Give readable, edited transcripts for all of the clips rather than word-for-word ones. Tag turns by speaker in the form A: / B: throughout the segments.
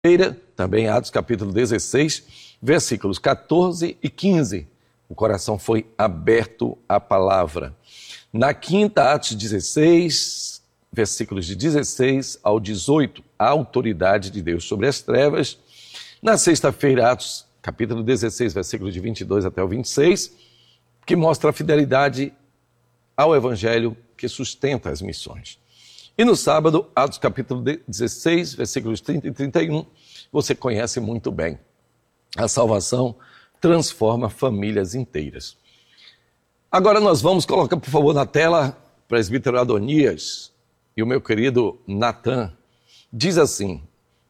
A: Também Atos capítulo 16, versículos 14 e 15. O coração foi aberto à palavra. Na quinta, Atos 16, versículos de 16 ao 18, a autoridade de Deus sobre as trevas. Na sexta-feira, Atos capítulo 16, versículos de 22 até o 26, que mostra a fidelidade ao evangelho que sustenta as missões. E no sábado, Atos capítulo 16, versículos 30 e 31, você conhece muito bem. A salvação transforma famílias inteiras. Agora nós vamos colocar, por favor, na tela, presbítero Adonias e o meu querido Natan. Diz assim,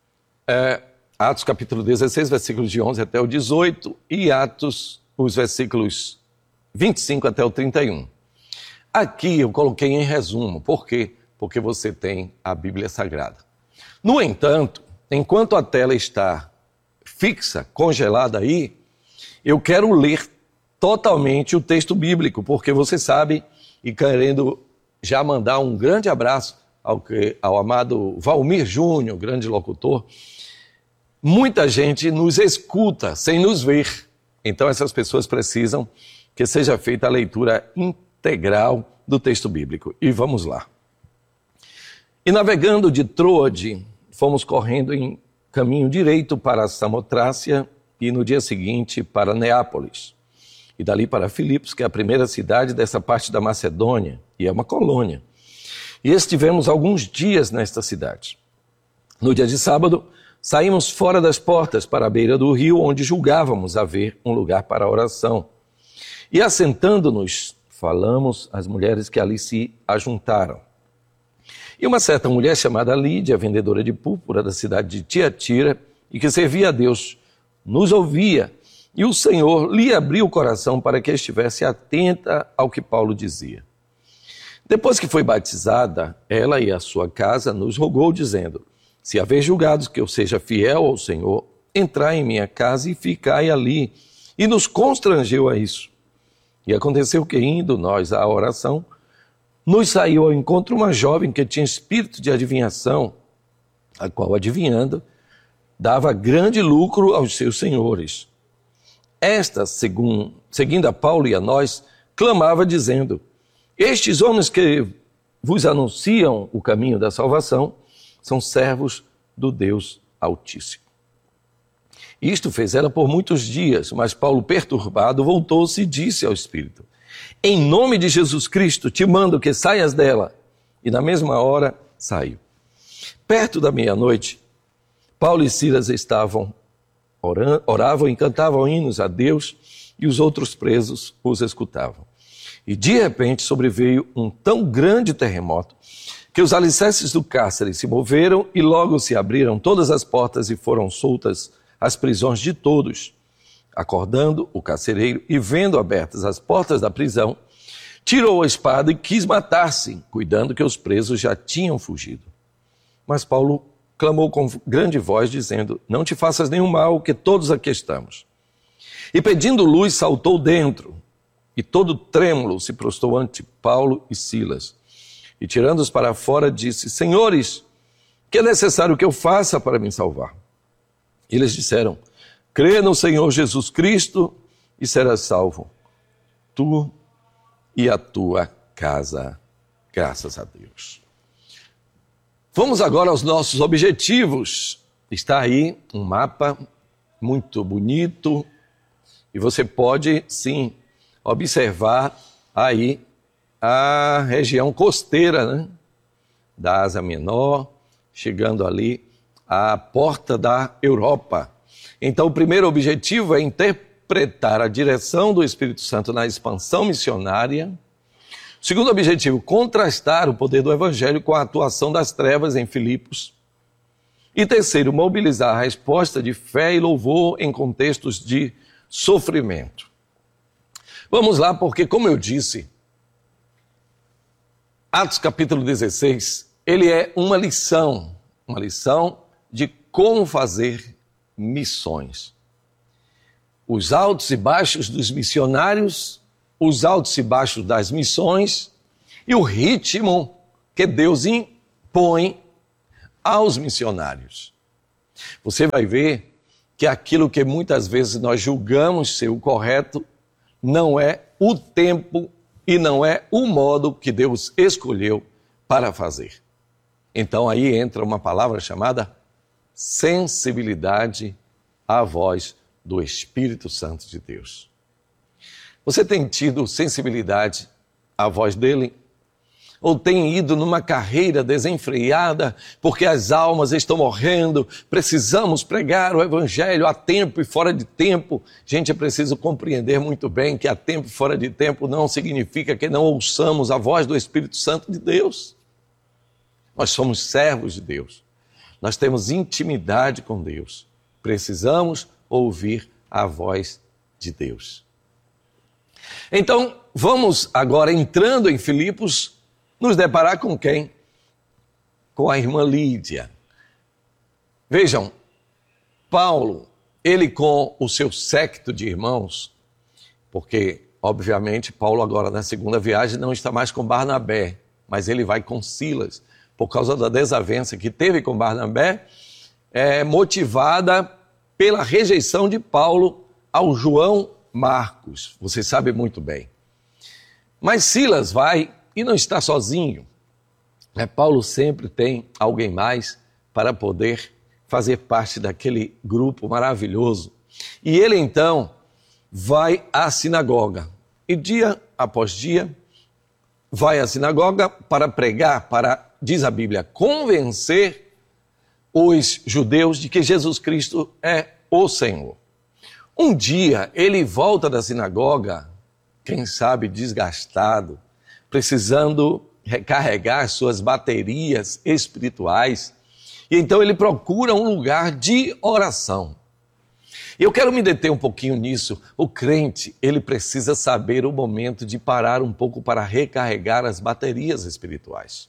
A: Atos capítulo 16, versículos de 11 até o 18 e Atos, os versículos 25 até o 31. Aqui eu coloquei em resumo. Por quê? Porque você tem a Bíblia Sagrada. No entanto, enquanto a tela está fixa, congelada aí, eu quero ler totalmente o texto bíblico, porque você sabe, e querendo já mandar um grande abraço ao amado Valmir Júnior, grande locutor, muita gente nos escuta sem nos ver. Então essas pessoas precisam que seja feita a leitura integral do texto bíblico. E vamos lá. E navegando de Troade, fomos correndo em caminho direito para Samotrácia e no dia seguinte para Neápolis. E dali para Filipos, que é a primeira cidade dessa parte da Macedônia, e é uma colônia. E estivemos alguns dias nesta cidade. No dia de sábado, saímos fora das portas para a beira do rio, onde julgávamos haver um lugar para a oração. E assentando-nos, falamos às mulheres que ali se ajuntaram. E uma certa mulher chamada Lídia, vendedora de púrpura da cidade de Tiatira, e que servia a Deus, nos ouvia, e o Senhor lhe abriu o coração para que estivesse atenta ao que Paulo dizia. Depois que foi batizada, ela e a sua casa nos rogou, dizendo: se haver julgado que eu seja fiel ao Senhor, entrai em minha casa e ficai ali. E nos constrangeu a isso. E aconteceu que, indo nós à oração, nos saiu ao encontro uma jovem que tinha espírito de adivinhação, a qual, adivinhando, dava grande lucro aos seus senhores. Esta, seguindo a Paulo e a nós, clamava dizendo: estes homens que vos anunciam o caminho da salvação são servos do Deus Altíssimo. Isto fez ela por muitos dias, mas Paulo, perturbado, voltou-se e disse ao Espírito: em nome de Jesus Cristo, te mando que saias dela. E na mesma hora, saiu. Perto da meia-noite, Paulo e Silas oravam e cantavam hinos a Deus, e os outros presos os escutavam. E de repente sobreveio um tão grande terremoto, que os alicerces do cárcere se moveram e logo se abriram todas as portas e foram soltas as prisões de todos. Acordando o carcereiro e vendo abertas as portas da prisão, tirou a espada e quis matar-se, cuidando que os presos já tinham fugido. Mas Paulo clamou com grande voz, dizendo: não te faças nenhum mal, que todos aqui estamos. E pedindo luz, saltou dentro, e todo trêmulo se prostrou ante Paulo e Silas. E tirando-os para fora, disse: senhores, que é necessário que eu faça para me salvar? E eles disseram: crê no Senhor Jesus Cristo e serás salvo, tu e a tua casa, graças a Deus. Vamos agora aos nossos objetivos. Está aí um mapa muito bonito e você pode, sim, observar aí a região costeira, né, da Ásia Menor, chegando ali à porta da Europa. Então, o primeiro objetivo é interpretar a direção do Espírito Santo na expansão missionária. O segundo objetivo, contrastar o poder do Evangelho com a atuação das trevas em Filipos. E terceiro, mobilizar a resposta de fé e louvor em contextos de sofrimento. Vamos lá, porque, como eu disse, Atos capítulo 16, ele é uma lição de como fazer missões. Os altos e baixos dos missionários, os altos e baixos das missões e o ritmo que Deus impõe aos missionários. você vai ver que aquilo que muitas vezes nós julgamos ser o correto não é o tempo e não é o modo que Deus escolheu para fazer. Então aí entra uma palavra chamada sensibilidade à voz do Espírito Santo de Deus. Você tem tido sensibilidade à voz dele? Ou tem ido numa carreira desenfreada porque as almas estão morrendo, precisamos pregar o evangelho a tempo e fora de tempo? Gente, é preciso compreender muito bem que a tempo e fora de tempo não significa que não ouçamos a voz do Espírito Santo de Deus. Nós somos servos de Deus, nós temos intimidade com Deus, precisamos ouvir a voz de Deus. Então, vamos agora entrando em Filipos, nos deparar com quem? Com a irmã Lídia. Vejam, Paulo, ele com o seu séquito de irmãos, porque, obviamente, Paulo agora na segunda viagem não está mais com Barnabé, mas ele vai com Silas, por causa da desavença que teve com Barnabé, motivada pela rejeição de Paulo ao João Marcos, você sabe muito bem. Mas Silas vai e não está sozinho. Paulo sempre tem alguém mais para poder fazer parte daquele grupo maravilhoso. E ele então vai à sinagoga. E dia após dia vai à sinagoga para pregar, para, diz a Bíblia, convencer os judeus de que Jesus Cristo é o Senhor. Um dia ele volta da sinagoga, quem sabe desgastado, precisando recarregar suas baterias espirituais. E então ele procura um lugar de oração. Eu quero me deter um pouquinho nisso. O crente, ele precisa saber o momento de parar um pouco para recarregar as baterias espirituais.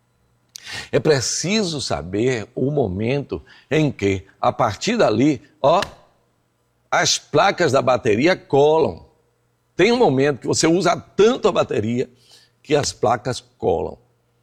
A: É preciso saber o momento em que, a partir dali, as placas da bateria colam. Tem um momento que você usa tanto a bateria que as placas colam.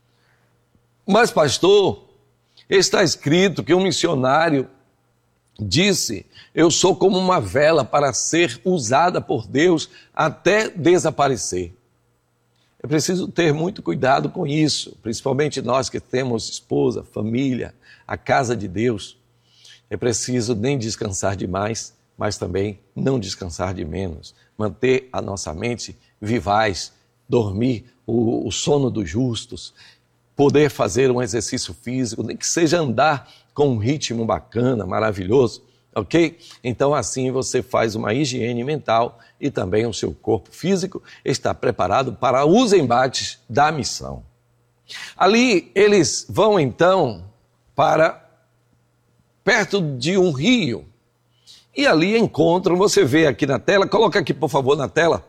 A: Mas, pastor, está escrito que um missionário disse: eu sou como uma vela para ser usada por Deus até desaparecer. É preciso ter muito cuidado com isso, principalmente nós que temos esposa, família, a casa de Deus. É preciso nem descansar demais, mas também não descansar de menos. Manter a nossa mente vivaz, dormir o sono dos justos, poder fazer um exercício físico, nem que seja andar com um ritmo bacana, maravilhoso, ok? Então assim você faz uma higiene mental e também o seu corpo físico está preparado para os embates da missão. Ali eles vão então para perto de um rio e ali encontram, você vê aqui na tela, coloca aqui por favor na tela,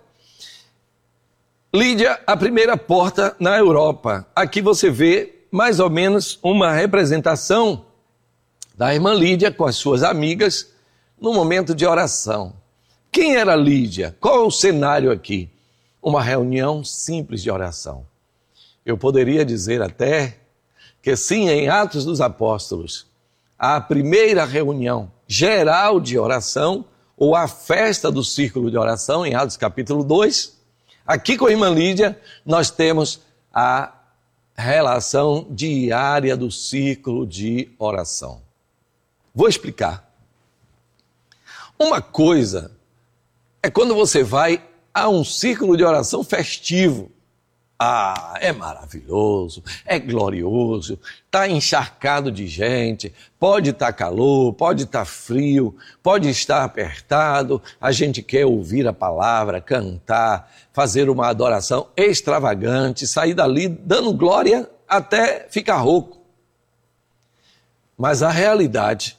A: Lídia, a primeira porta na Europa. Aqui você vê mais ou menos uma representação da irmã Lídia com as suas amigas no momento de oração. Quem era Lídia? Qual é o cenário aqui? Uma reunião simples de oração. Eu poderia dizer até que sim, em Atos dos Apóstolos, a primeira reunião geral de oração, ou a festa do círculo de oração, em Atos capítulo 2, aqui com a irmã Lídia, nós temos a relação diária do círculo de oração. Vou explicar. Uma coisa é quando você vai a um círculo de oração festivo. É maravilhoso, é glorioso, está encharcado de gente, pode estar calor, pode estar frio, pode estar apertado, a gente quer ouvir a palavra, cantar, fazer uma adoração extravagante, sair dali dando glória até ficar rouco. Mas a realidade,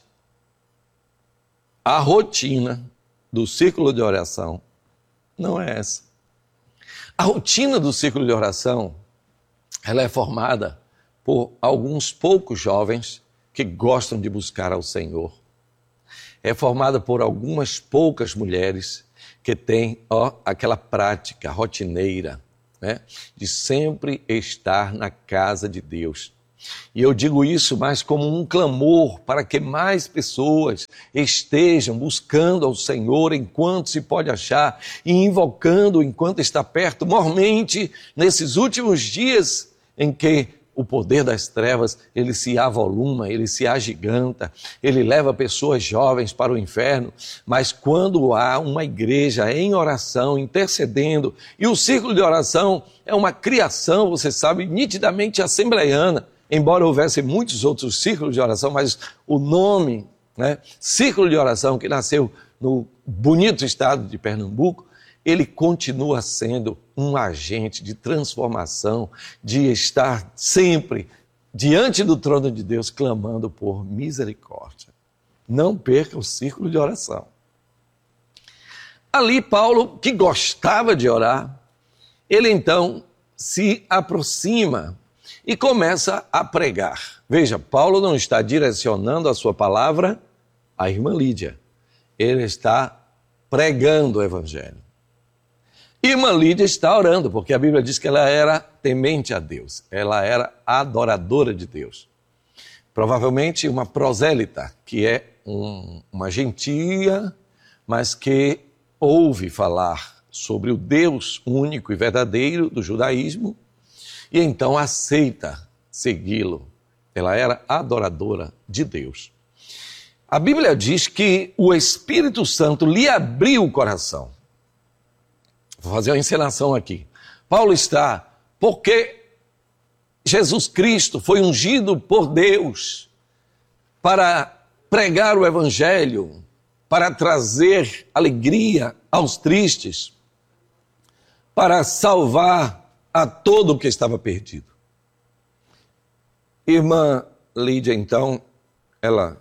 A: a rotina do círculo de oração não é essa. A rotina do círculo de oração, ela é formada por alguns poucos jovens que gostam de buscar ao Senhor. É formada por algumas poucas mulheres que têm aquela prática rotineira, né, de sempre estar na casa de Deus. E eu digo isso mais como um clamor para que mais pessoas estejam buscando ao Senhor enquanto se pode achar e invocando enquanto está perto, mormente nesses últimos dias em que o poder das trevas, ele se avoluma, ele se agiganta, ele leva pessoas jovens para o inferno, mas quando há uma igreja em oração, intercedendo, e o círculo de oração é uma criação, você sabe, nitidamente assembleiana, embora houvesse muitos outros círculos de oração, mas o nome, círculo de oração que nasceu no bonito estado de Pernambuco, ele continua sendo um agente de transformação, de estar sempre diante do trono de Deus, clamando por misericórdia. Não perca o círculo de oração. Ali Paulo, que gostava de orar, ele então se aproxima e começa a pregar. Veja, Paulo não está direcionando a sua palavra à irmã Lídia. Ele está pregando o evangelho. Irmã Lídia está orando, porque a Bíblia diz que ela era temente a Deus. Ela era adoradora de Deus. Provavelmente uma prosélita, que é uma gentia, mas que ouve falar sobre o Deus único e verdadeiro do judaísmo, e então aceita segui-lo. Ela era adoradora de Deus. A Bíblia diz que o Espírito Santo lhe abriu o coração. Vou fazer uma encenação aqui. Paulo está, porque Jesus Cristo foi ungido por Deus para pregar o Evangelho, para trazer alegria aos tristes, para salvar a todo o que estava perdido. Irmã Lídia, então, ela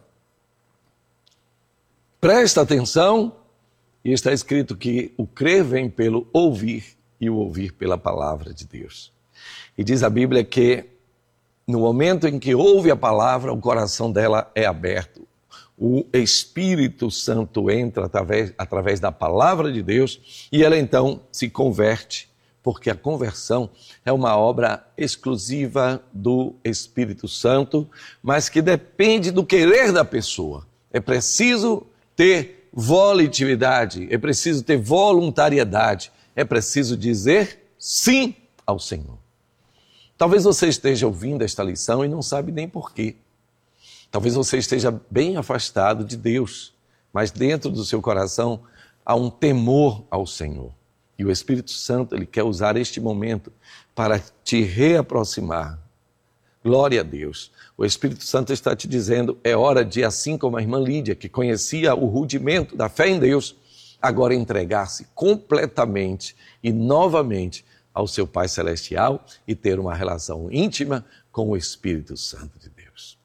A: presta atenção e está escrito que o crer vem pelo ouvir e o ouvir pela palavra de Deus. E diz a Bíblia que no momento em que ouve a palavra, o coração dela é aberto. O Espírito Santo entra através da palavra de Deus e ela então se converte, porque a conversão é uma obra exclusiva do Espírito Santo, mas que depende do querer da pessoa. É preciso ter volatilidade, é preciso ter voluntariedade, é preciso dizer sim ao Senhor. Talvez você esteja ouvindo esta lição e não sabe nem porquê. Talvez você esteja bem afastado de Deus, mas dentro do seu coração há um temor ao Senhor. E o Espírito Santo, ele quer usar este momento para te reaproximar. Glória a Deus. O Espírito Santo está te dizendo, é hora de, assim como a irmã Lídia, que conhecia o rudimento da fé em Deus, agora entregar-se completamente e novamente ao seu Pai Celestial e ter uma relação íntima com o Espírito Santo de Deus.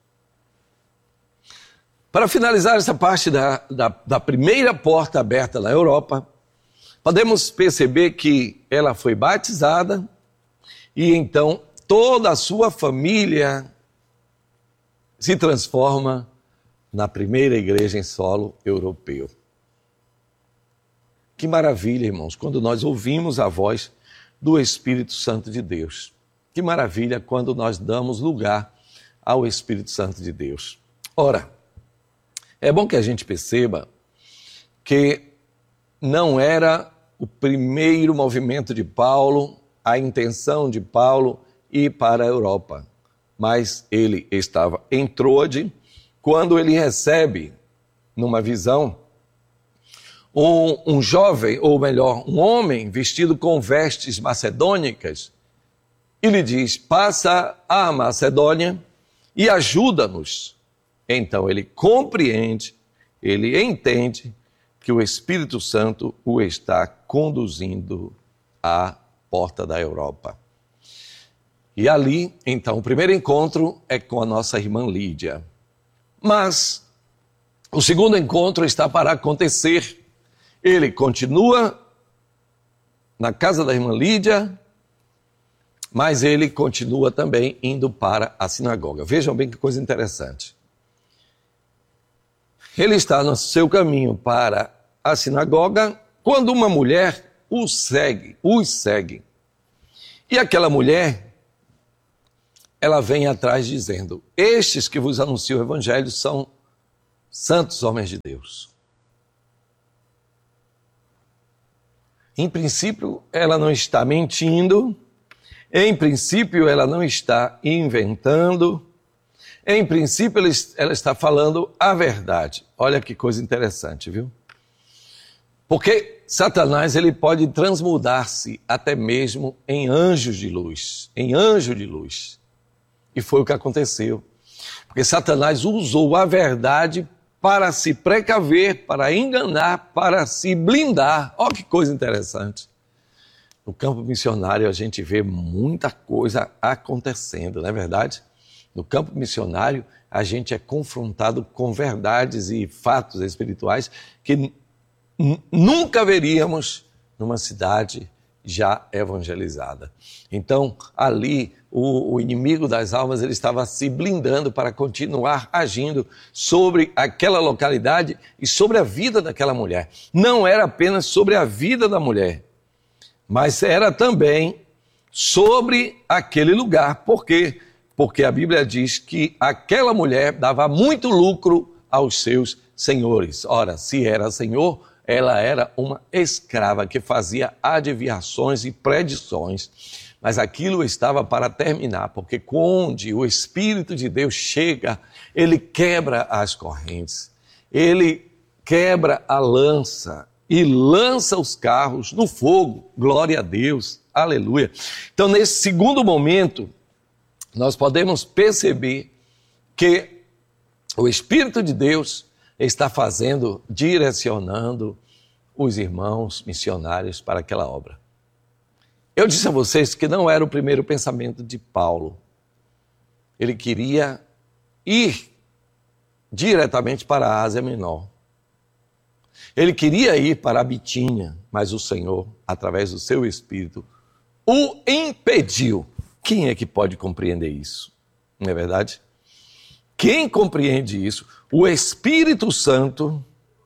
A: Para finalizar essa parte da primeira porta aberta na Europa, podemos perceber que ela foi batizada e então toda a sua família se transforma na primeira igreja em solo europeu. Que maravilha, irmãos, quando nós ouvimos a voz do Espírito Santo de Deus. Que maravilha quando nós damos lugar ao Espírito Santo de Deus. Ora, é bom que a gente perceba que não era o primeiro movimento de Paulo, a intenção de Paulo ir para a Europa, mas ele estava em Troade quando ele recebe, numa visão, um jovem, ou melhor, um homem vestido com vestes macedônicas, e lhe diz, passa à Macedônia e ajuda-nos. Então ele compreende, ele entende que o Espírito Santo o está conduzindo à porta da Europa. E ali, então, o primeiro encontro é com a nossa irmã Lídia. Mas o segundo encontro está para acontecer. Ele continua na casa da irmã Lídia, mas ele continua também indo para a sinagoga. Vejam bem que coisa interessante. Ele está no seu caminho para a sinagoga quando uma mulher os segue. E aquela mulher ela vem atrás dizendo: estes que vos anunciam o evangelho são santos homens de Deus. Em princípio, ela não está mentindo, em princípio, ela não está inventando, em princípio, ela está falando a verdade. Olha que coisa interessante, viu? Porque Satanás, ele pode transmudar-se até mesmo em anjos de luz, em anjo de luz. E foi o que aconteceu. Porque Satanás usou a verdade para se precaver, para enganar, para se blindar. Olha que coisa interessante. No campo missionário a gente vê muita coisa acontecendo, não é verdade? No campo missionário a gente é confrontado com verdades e fatos espirituais que nunca veríamos numa cidade já evangelizada. Então, ali, o inimigo das almas, ele estava se blindando para continuar agindo sobre aquela localidade e sobre a vida daquela mulher. Não era apenas sobre a vida da mulher, mas era também sobre aquele lugar. Por quê? Porque a Bíblia diz que aquela mulher dava muito lucro aos seus senhores. Ora, se era senhor, ela era uma escrava que fazia adivinhações e predições, mas aquilo estava para terminar, porque quando o Espírito de Deus chega, ele quebra as correntes, ele quebra a lança e lança os carros no fogo. Glória a Deus, aleluia. Então, nesse segundo momento, nós podemos perceber que o Espírito de Deus está fazendo, direcionando os irmãos missionários para aquela obra. Eu disse a vocês que não era o primeiro pensamento de Paulo. Ele queria ir diretamente para a Ásia Menor. Ele queria ir para a Bitínia, mas o Senhor, através do seu Espírito, o impediu. Quem é que pode compreender isso? Não é verdade? Quem compreende isso? O Espírito Santo,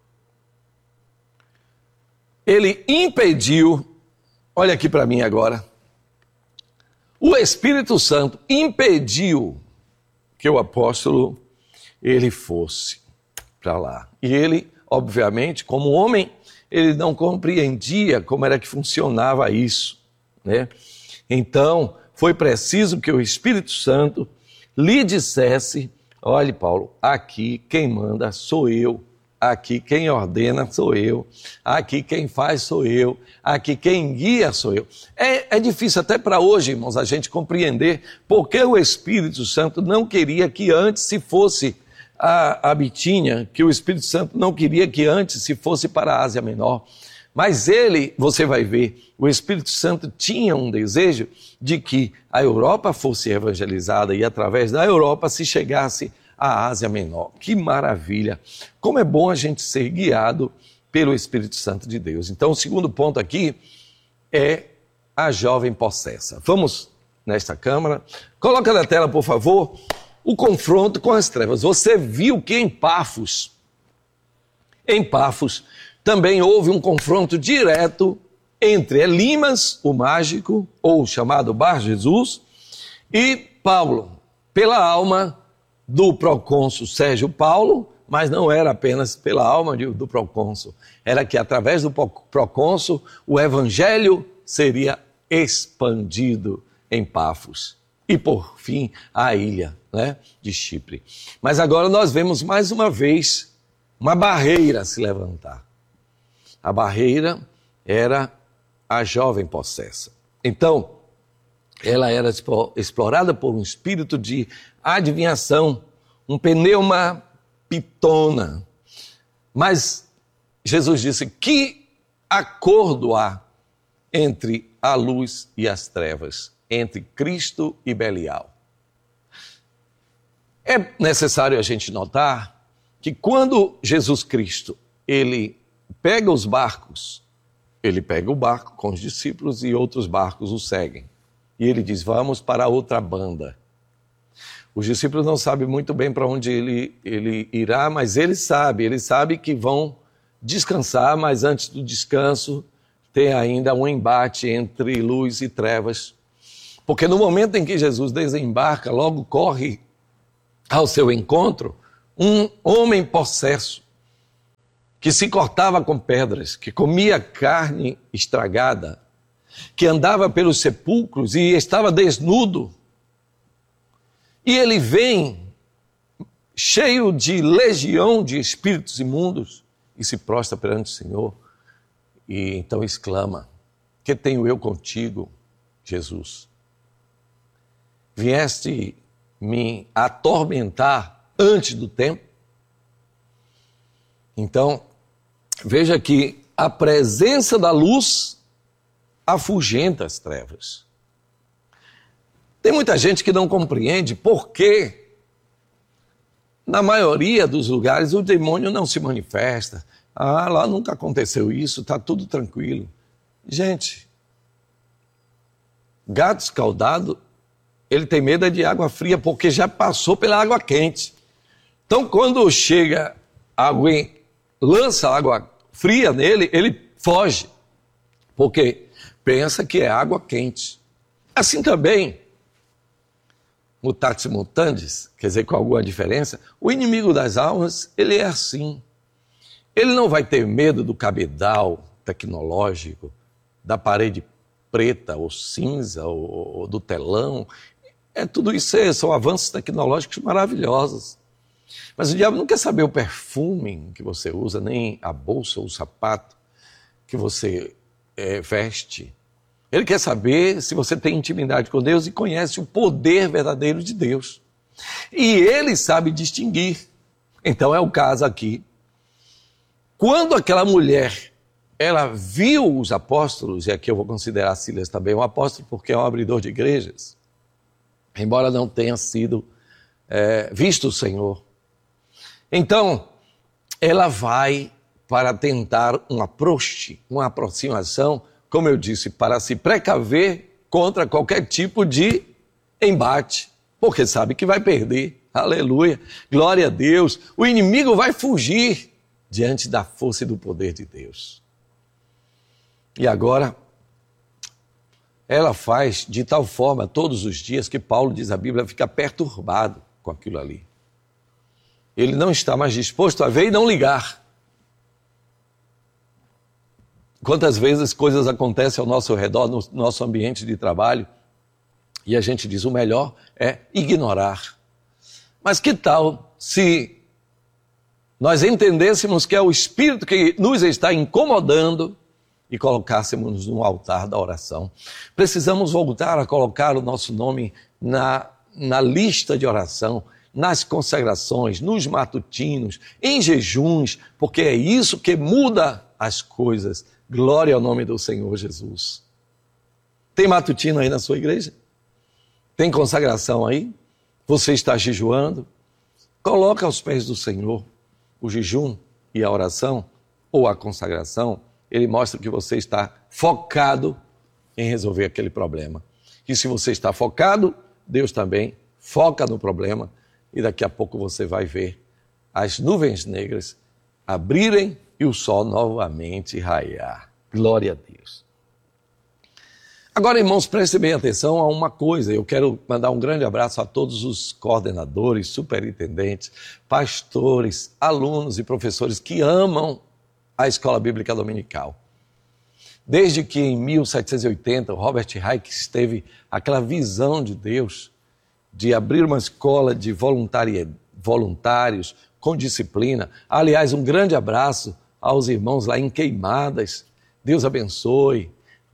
A: ele impediu, olha aqui para mim agora, o Espírito Santo impediu que o apóstolo, ele fosse para lá. E ele, obviamente, como homem, ele não compreendia como era que funcionava isso, né? Então, foi preciso que o Espírito Santo lhe dissesse: olhe, Paulo, aqui quem manda sou eu, aqui quem ordena sou eu, aqui quem faz sou eu, aqui quem guia sou eu. É difícil até para hoje, irmãos, a gente compreender porque o Espírito Santo não queria que antes se fosse a Bitínia, que o Espírito Santo não queria que antes se fosse para a Ásia Menor. Mas ele, você vai ver, o Espírito Santo tinha um desejo de que a Europa fosse evangelizada e através da Europa se chegasse à Ásia Menor. Que maravilha! Como é bom a gente ser guiado pelo Espírito Santo de Deus. Então, o segundo ponto aqui é a jovem possessa. Vamos nesta câmara. Coloca na tela, por favor, o confronto com as trevas. Você viu que em Pafos também houve um confronto direto entre Elimas, o mágico, ou chamado Bar Jesus, e Paulo, pela alma do procônsul Sérgio Paulo, mas não era apenas pela alma do procônsul, era que através do procônsul o evangelho seria expandido em Pafos e, por fim, a ilha, né, de Chipre. Mas agora nós vemos mais uma vez uma barreira se levantar. A barreira era a jovem possessa. Então, ela era explorada por um espírito de adivinhação, um pneuma pitona. Mas Jesus disse: que acordo há entre a luz e as trevas, entre Cristo e Belial? É necessário a gente notar que quando Jesus Cristo, ele pega os barcos, ele pega o barco com os discípulos e outros barcos o seguem. E ele diz: vamos para a outra banda. Os discípulos não sabem muito bem para onde ele irá, mas ele sabe que vão descansar, mas antes do descanso tem ainda um embate entre luz e trevas. Porque no momento em que Jesus desembarca, logo corre ao seu encontro um homem possesso, que se cortava com pedras, que comia carne estragada, que andava pelos sepulcros e estava desnudo. E ele vem cheio de legião de espíritos imundos e se prostra perante o Senhor. E então exclama: que tenho eu contigo, Jesus? Vieste me atormentar antes do tempo? Então, veja que a presença da luz afugenta as trevas. Tem muita gente que não compreende por que, na maioria dos lugares, o demônio não se manifesta. Ah, lá nunca aconteceu isso, está tudo tranquilo. Gente, gato escaldado, ele tem medo de água fria porque já passou pela água quente. Então, quando chega água, lança água fria nele, ele foge, porque pensa que é água quente. Assim também, mutatis mutandis, quer dizer, com alguma diferença, o inimigo das almas, ele é assim. Ele não vai ter medo do cabedal tecnológico, da parede preta ou cinza ou do telão. Tudo isso são avanços tecnológicos maravilhosos. Mas o diabo não quer saber o perfume que você usa, nem a bolsa ou o sapato que você veste. Ele quer saber se você tem intimidade com Deus e conhece o poder verdadeiro de Deus. E ele sabe distinguir. Então é o caso aqui. Quando aquela mulher, ela viu os apóstolos, e aqui eu vou considerar Silas também um apóstolo, porque é um abridor de igrejas, embora não tenha sido visto o Senhor. Então, ela vai para tentar um approach, uma aproximação, como eu disse, para se precaver contra qualquer tipo de embate, porque sabe que vai perder. Aleluia, glória a Deus. O inimigo vai fugir diante da força e do poder de Deus. E agora, ela faz de tal forma todos os dias que Paulo, diz a Bíblia, fica perturbado com aquilo ali. Ele não está mais disposto a ver e não ligar. Quantas vezes coisas acontecem ao nosso redor, no nosso ambiente de trabalho, e a gente diz, o melhor é ignorar. Mas que tal se nós entendêssemos que é o Espírito que nos está incomodando e colocássemos no altar da oração? Precisamos voltar a colocar o nosso nome na lista de oração, nas consagrações, nos matutinos, em jejuns, porque é isso que muda as coisas. Glória ao nome do Senhor Jesus. Tem matutino aí na sua igreja? Tem consagração aí? Você está jejuando? Coloca aos pés do Senhor. O jejum e a oração, ou a consagração, ele mostra que você está focado em resolver aquele problema. E se você está focado, Deus também foca no problema, e daqui a pouco você vai ver as nuvens negras abrirem e o sol novamente raiar. Glória a Deus. Agora, irmãos, prestem bem atenção a uma coisa. Eu quero mandar um grande abraço a todos os coordenadores, superintendentes, pastores, alunos e professores que amam a Escola Bíblica Dominical. Desde que em 1780 o Robert Hicks teve aquela visão de Deus de abrir uma escola de voluntários com disciplina. Aliás, um grande abraço aos irmãos lá em Queimadas. Deus abençoe.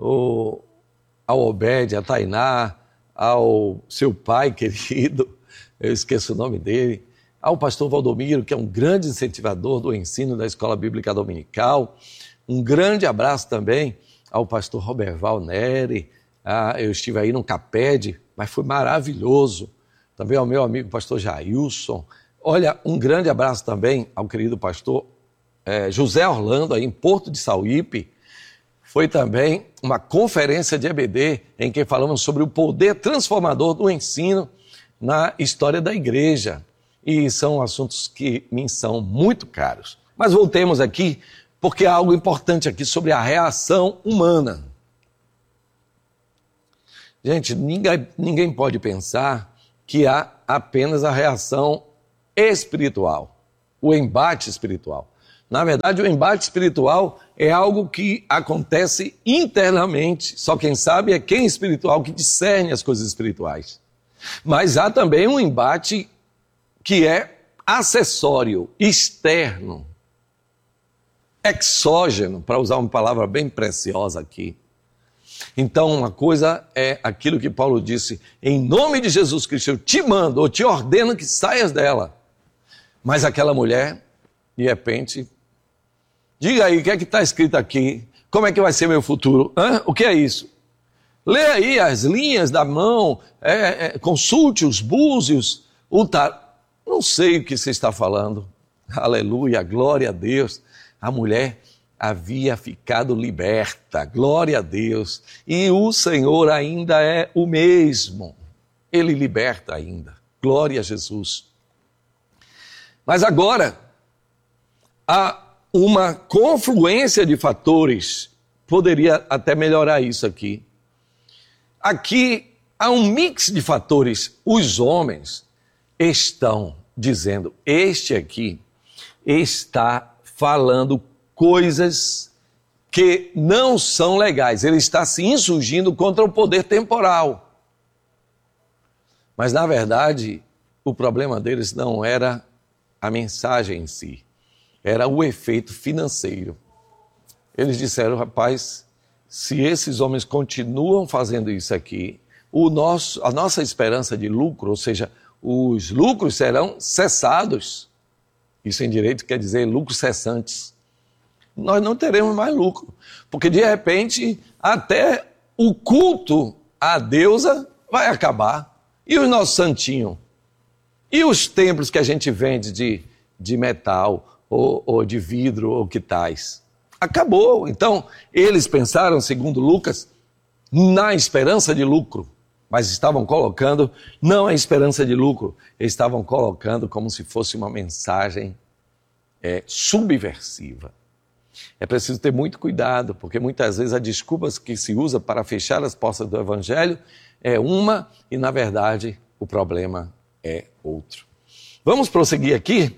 A: Ao Obed, a Tainá, ao seu pai querido, eu esqueço o nome dele, ao pastor Valdomiro, que é um grande incentivador do ensino da Escola Bíblica Dominical. Um grande abraço também ao pastor Roberval Neri. Eu estive aí no Caped, mas foi maravilhoso. Também ao meu amigo pastor Jailson. Olha, um grande abraço também ao querido pastor José Orlando, aí em Porto de Sauípe. Foi também uma conferência de EBD em que falamos sobre o poder transformador do ensino na história da igreja. E são assuntos que me são muito caros. Mas voltemos aqui, porque há algo importante aqui sobre a reação humana. Gente, ninguém pode pensar que há apenas a reação espiritual, o embate espiritual. Na verdade, o embate espiritual é algo que acontece internamente. Só quem sabe é quem é espiritual que discerne as coisas espirituais. Mas há também um embate que é acessório, externo, exógeno, para usar uma palavra bem preciosa aqui. Então, uma coisa é aquilo que Paulo disse: em nome de Jesus Cristo, eu te mando, ou te ordeno que saias dela. Mas aquela mulher, de repente, diga aí, o que é que está escrito aqui? Como é que vai ser meu futuro? O que é isso? Lê aí as linhas da mão, consulte os búzios, não sei o que você está falando. Aleluia, glória a Deus. A mulher havia ficado liberta, glória a Deus. E o Senhor ainda é o mesmo. Ele liberta ainda, glória a Jesus. Mas agora, há uma confluência de fatores, poderia até melhorar isso aqui. Aqui há um mix de fatores. Os homens estão dizendo, este aqui está falando coisas que não são legais. Ele está se insurgindo contra o poder temporal. Mas, na verdade, o problema deles não era a mensagem em si, era o efeito financeiro. Eles disseram, rapaz, se esses homens continuam fazendo isso aqui, a nossa esperança de lucro, ou seja, os lucros serão cessados. Isso em direito quer dizer lucros cessantes. Nós não teremos mais lucro, porque de repente até o culto à deusa vai acabar. E o nosso santinho? E os templos que a gente vende de metal ou de vidro ou que tais? Acabou. Então, eles pensaram, segundo Lucas, na esperança de lucro, mas estavam colocando, não a esperança de lucro, eles estavam colocando como se fosse uma mensagem subversiva. É preciso ter muito cuidado, porque muitas vezes a desculpa que se usa para fechar as portas do Evangelho é uma e, na verdade, o problema é outro. Vamos prosseguir aqui,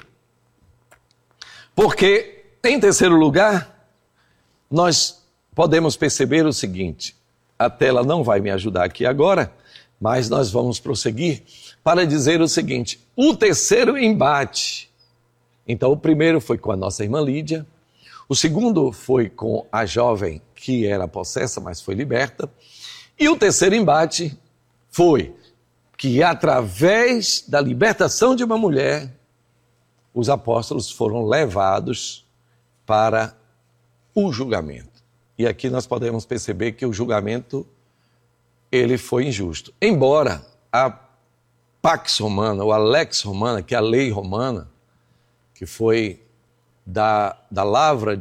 A: porque, em terceiro lugar, nós podemos perceber o seguinte, a tela não vai me ajudar aqui agora, mas nós vamos prosseguir para dizer o seguinte, o terceiro embate. Então, o primeiro foi com a nossa irmã Lídia, o segundo foi com a jovem que era possessa, mas foi liberta, e o terceiro embate foi que, através da libertação de uma mulher, os apóstolos foram levados para o julgamento. E aqui nós podemos perceber que o julgamento, ele foi injusto. Embora a Pax Romana, ou a Lex Romana, que é a lei romana, que foi da lavra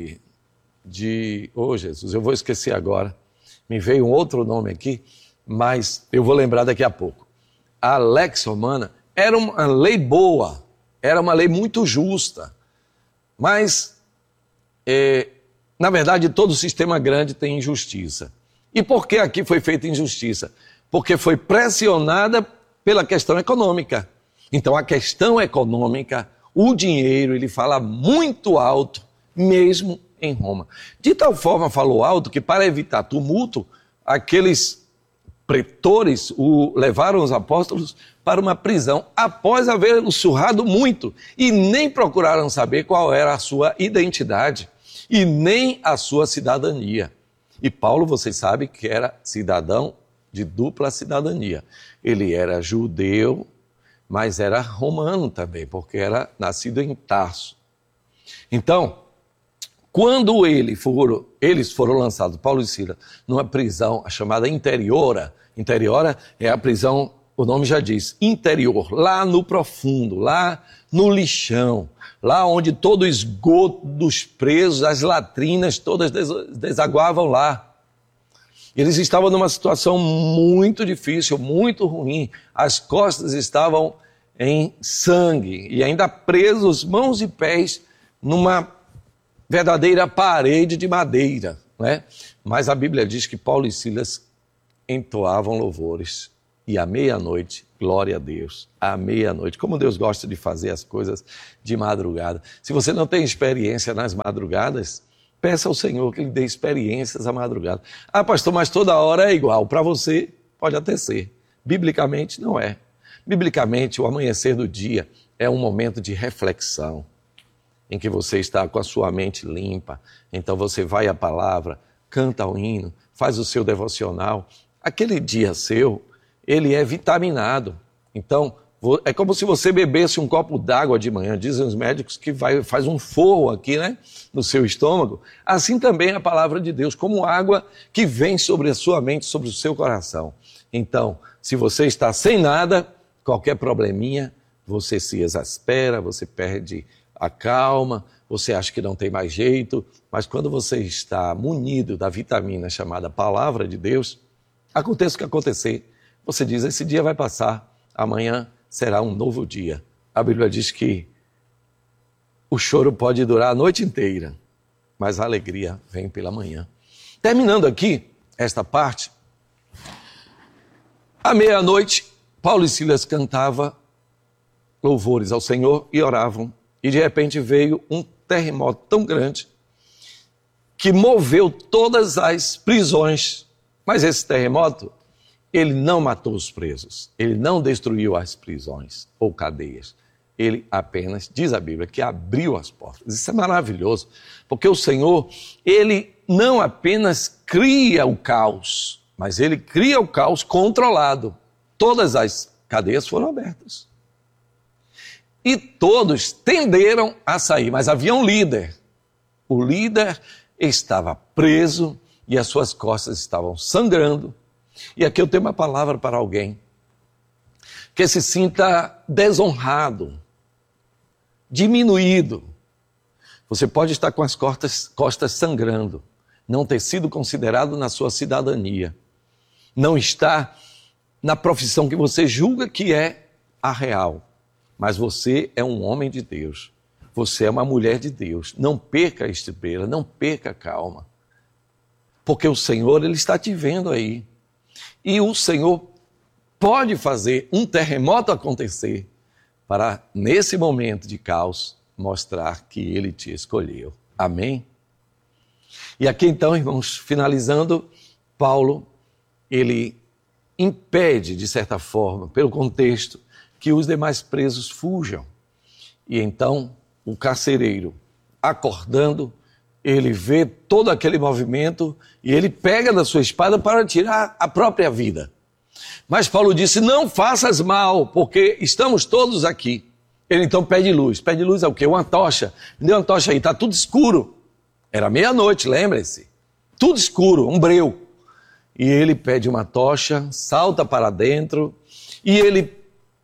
A: oh Jesus, eu vou esquecer agora, me veio um outro nome aqui, mas eu vou lembrar daqui a pouco. A Lex Romana era uma lei boa, era uma lei muito justa, mas, na verdade, todo sistema grande tem injustiça. E por que aqui foi feita injustiça? Porque foi pressionada pela questão econômica. Então, a questão econômica, o dinheiro, ele fala muito alto, mesmo em Roma. De tal forma falou alto que, para evitar tumulto, aqueles pretores levaram os apóstolos para uma prisão após haver surrado muito e nem procuraram saber qual era a sua identidade e nem a sua cidadania. E Paulo, vocês sabem que era cidadão de dupla cidadania. Ele era judeu, mas era romano também, porque era nascido em Tarso. Então, quando eles foram lançados, Paulo e Silas, numa prisão chamada Interiora é a prisão, o nome já diz, interior, lá no profundo, lá no lixão, lá onde todo o esgoto dos presos, as latrinas todas desaguavam lá. Eles estavam numa situação muito difícil, muito ruim, as costas estavam em sangue e ainda presos, mãos e pés, numa verdadeira parede de madeira, né? Mas a Bíblia diz que Paulo e Silas entoavam louvores. E à meia-noite, glória a Deus, à meia-noite. Como Deus gosta de fazer as coisas de madrugada. Se você não tem experiência nas madrugadas, peça ao Senhor que lhe dê experiências à madrugada. Ah, pastor, mas toda hora é igual. Para você, pode até ser. Biblicamente, não é. Biblicamente, o amanhecer do dia é um momento de reflexão, em que você está com a sua mente limpa. Então você vai à palavra, canta o hino, faz o seu devocional. Aquele dia seu, ele é vitaminado. Então, é como se você bebesse um copo d'água de manhã. Dizem os médicos que faz um forro aqui, né, no seu estômago. Assim também é a palavra de Deus, como água que vem sobre a sua mente, sobre o seu coração. Então, se você está sem nada, qualquer probleminha, você se exaspera, você perde a calma, você acha que não tem mais jeito. Mas quando você está munido da vitamina chamada palavra de Deus, aconteça o que acontecer, você diz, esse dia vai passar, amanhã será um novo dia. A Bíblia diz que o choro pode durar a noite inteira, mas a alegria vem pela manhã. Terminando aqui esta parte, à meia-noite, Paulo e Silas cantavam louvores ao Senhor e oravam. E de repente veio um terremoto tão grande que moveu todas as prisões. Mas esse terremoto, ele não matou os presos, ele não destruiu as prisões ou cadeias. Ele apenas, diz a Bíblia, que abriu as portas. Isso é maravilhoso, porque o Senhor, ele não apenas cria o caos, mas ele cria o caos controlado. Todas as cadeias foram abertas. E todos tenderam a sair, mas havia um líder. O líder estava preso e as suas costas estavam sangrando. E aqui eu tenho uma palavra para alguém que se sinta desonrado, diminuído. Você pode estar com as costas sangrando, não ter sido considerado na sua cidadania, não estar na profissão que você julga que é a real. Mas você é um homem de Deus, você é uma mulher de Deus. Não perca a estribeira, não perca a calma, porque o Senhor, ele está te vendo aí. E o Senhor pode fazer um terremoto acontecer para, nesse momento de caos, mostrar que ele te escolheu. Amém? E aqui então, irmãos, finalizando, Paulo, ele impede, de certa forma, pelo contexto, que os demais presos fujam. E então, o carcereiro, acordando, ele vê todo aquele movimento e ele pega da sua espada para tirar a própria vida. Mas Paulo disse, não faças mal, porque estamos todos aqui. Ele então pede luz. Pede luz é o quê? Uma tocha. Me dê uma tocha aí, está tudo escuro. Era meia-noite, lembre-se. Tudo escuro, um breu. E ele pede uma tocha, salta para dentro e ele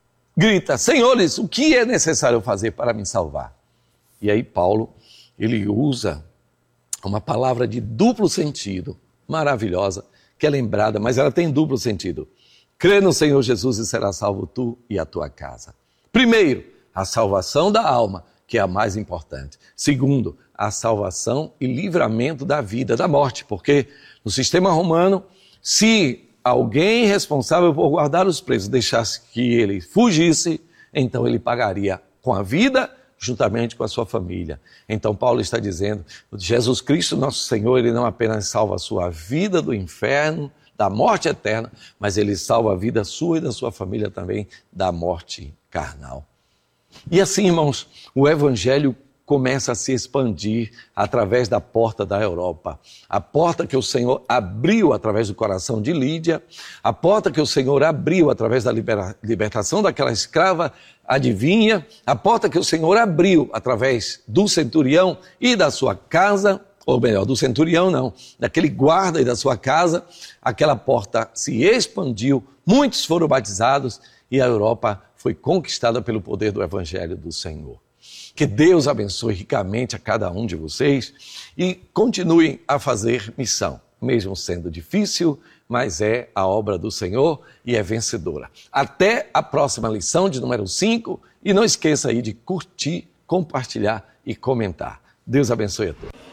A: grita, senhores, o que é necessário fazer para me salvar? E aí Paulo, ele usa uma palavra de duplo sentido, maravilhosa, que é lembrada, mas ela tem duplo sentido. Crê no Senhor Jesus e será salvo tu e a tua casa. Primeiro, a salvação da alma, que é a mais importante. Segundo, a salvação e livramento da vida, da morte, porque no sistema romano, se alguém responsável por guardar os presos deixasse que ele fugisse, então ele pagaria com a vida, juntamente com a sua família. Então Paulo está dizendo, Jesus Cristo, nosso Senhor, ele não apenas salva a sua vida do inferno, da morte eterna, mas ele salva a vida sua e da sua família também da morte carnal. E assim, irmãos, o evangelho começa a se expandir através da porta da Europa. A porta que o Senhor abriu através do coração de Lídia, a porta que o Senhor abriu através da libertação daquela escrava adivinha, a porta que o Senhor abriu através do centurião e da sua casa, ou melhor, do centurião não, daquele guarda e da sua casa, aquela porta se expandiu, muitos foram batizados e a Europa foi conquistada pelo poder do Evangelho do Senhor. Que Deus abençoe ricamente a cada um de vocês e continuem a fazer missão, mesmo sendo difícil, mas é a obra do Senhor e é vencedora. Até a próxima lição de número 5 e não esqueça aí de curtir, compartilhar e comentar. Deus abençoe a todos.